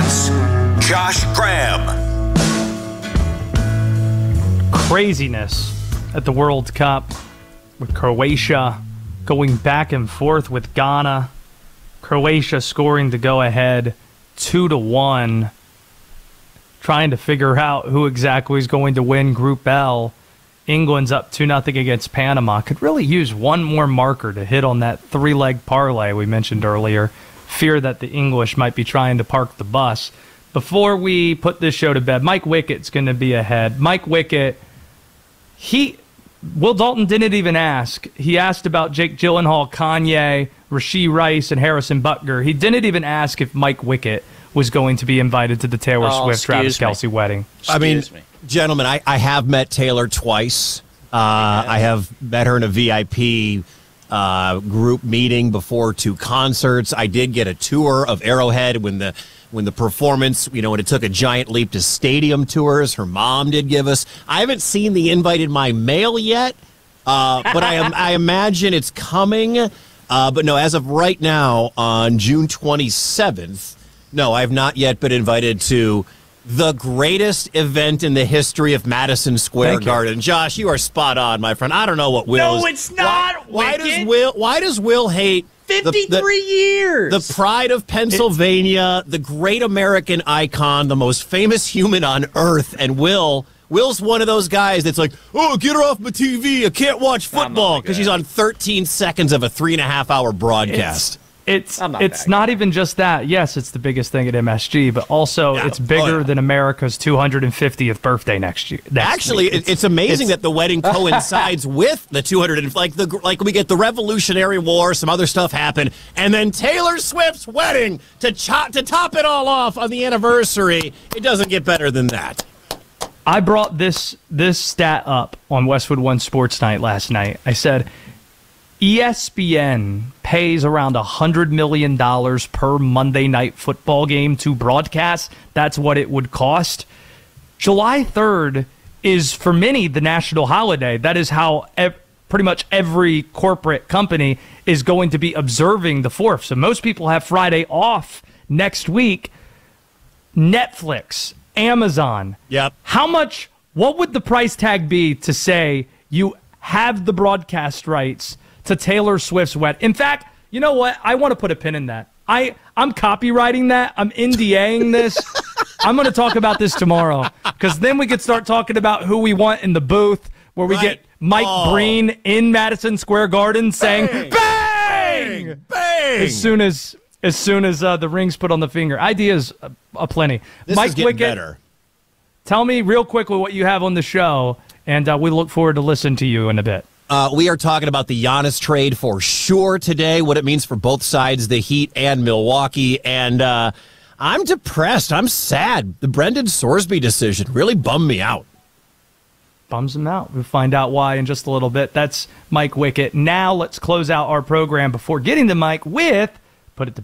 Sports, Josh Graham. Craziness at the World Cup with Croatia going back and forth with Ghana. Croatia scoring to go ahead 2-1. Trying to figure out who exactly is going to win Group L. England's up 2-0 against Panama. Could really use one more marker to hit on that three-leg parlay we mentioned earlier. Fear that the English might be trying to park the bus. Before we put this show to bed, Mike Wickett's going to be ahead. Mike Wickett, Will Dalton didn't even ask. He asked about Jake Gyllenhaal, Kanye, Rashee Rice, and Harrison Butker. He didn't even ask if Mike Wickett was going to be invited to the Taylor Swift Travis Kelce wedding. Gentlemen, I have met Taylor twice. I have met her in a VIP group meeting before 2 concerts. I did get a tour of Arrowhead when the performance, when it took a giant leap to stadium tours. Her mom did give us. I haven't seen the invite in my mail yet, but I imagine it's coming. But no, as of right now, on June 27th, no, I have not yet been invited to the greatest event in the history of Madison Square Garden. Josh, you are spot on, my friend. I don't know what Will is. No, it's not. Why does Will hate 53 years? The pride of Pennsylvania, the great American icon, the most famous human on earth, and Will's one of those guys that's like, oh, get her off my TV. I can't watch football because she's on 13 seconds of a 3.5-hour broadcast. It's not even just that. Yes, it's the biggest thing at MSG, but also it's bigger than America's 250th birthday next year. Actually, it's amazing that the wedding coincides with the 200, like we get the Revolutionary War, some other stuff happen, and then Taylor Swift's wedding to top it all off on the anniversary. It doesn't get better than that. I brought this stat up on Westwood One Sports Night last night. I said ESPN pays around $100 million per Monday Night Football game to broadcast. That's what it would cost. July 3rd is, for many, the national holiday. That is how pretty much every corporate company is going to be observing the 4th. So most people have Friday off next week. Netflix, Amazon. Yep. What would the price tag be to say you have the broadcast rights to Taylor Swift's wedding? In fact, you know what? I want to put a pin in that. I'm copywriting that. I'm NDAing this. I'm going to talk about this tomorrow because then we could start talking about who we want in the booth where we get Mike Breen in Madison Square Garden saying bang, bang, as soon as the ring's put on the finger. Ideas aplenty. This Mike is getting Wickett, better. Tell me real quickly what you have on the show, and we look forward to listening to you in a bit. We are talking about the Giannis trade for sure today, what it means for both sides, the Heat and Milwaukee. And I'm depressed. I'm sad. The Brendan Sorsby decision really bummed me out. Bums him out. We'll find out why in just a little bit. That's Mike Wickett. Now let's close out our program before getting to Mike with Put It to